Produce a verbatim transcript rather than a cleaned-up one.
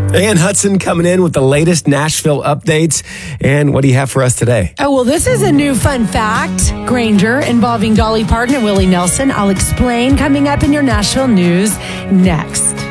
Ann Hudson coming in with the latest Nashville updates. And what do you have for us today? Oh, well, this is a new fun fact, Granger, involving Dolly Parton and Willie Nelson. I'll explain coming up in your Nashville news next.